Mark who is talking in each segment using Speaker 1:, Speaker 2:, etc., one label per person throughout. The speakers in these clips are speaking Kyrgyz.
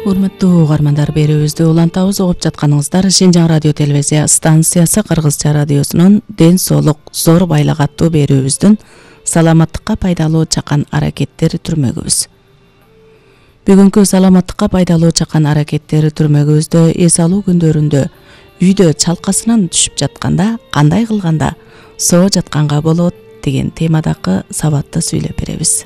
Speaker 1: Урматтуу угармандар, берүүбүздү улантабыз угуп жатканыңыздар Шинжаң радио телевизия станциясы Кыргызча радиосунун Ден соолук зор байлык аттуу берүүбүздүн саламаттыкка пайдалуу чакан аракеттер түрмөгүбүз. Бүгүнкү саламаттыкка пайдалуу чакан аракеттер түрмөгүбүздө эс алуу күндөрүндө үйдө чалкасынан түшүп жатканда кандай кылганда соо жатканга болот деген темадагы сабатты сүйлөп беребиз.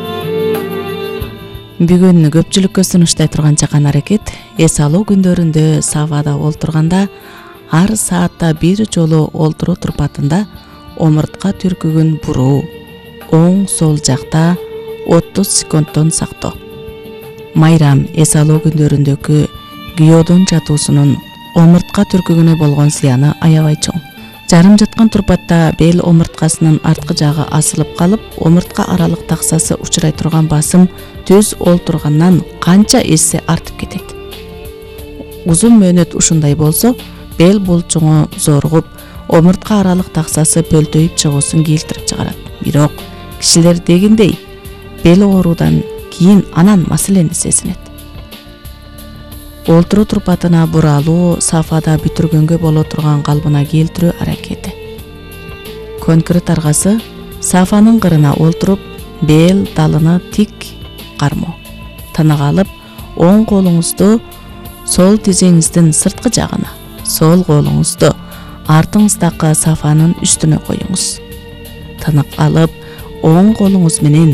Speaker 1: Бүгүн көпчүлүккө сунуштай турган чакан аракет эс алуу күндөрүндө сабада олтурганда ар саатта бир жолу олтуруу турпатында омуртка түркүгүн буруу, оң сол жакта 30 секундтон сактоо. Майрам эс алуу күндөрүндөгү күйөөдөн жатуусунун омуртка түркүгүнө болгон зыяны аябай чоң. Жарым жаткан турпатта бел омурткасынын арткы жагы асылып калып, омуртка аралык таксасы учурай турган басым түз олтургандан канча эсе артып кетет. Узун мөөнөт ушундай болсо, бел булчуңу зоругуп, омуртка аралык таксасы пөлтөйүп чыгуусун келтирип чыгарат. Бирок кишилер дегендей бел оорудан кийин анан маселени сезинет. Олтуруу турпатына буралуу, сафада бүтүргөнгө боло турган калыбына келтирүү аракети. Конкрет аргасы сафанын кырына олтуруп, бел далыны тик кармоо. Тынык алып, оң колуңузду сол тизеңиздин сырткы жагына, сол колуңузду артыңыздагы сафанын үстүнө коюңуз. Тынык алып, оң колуңуз менен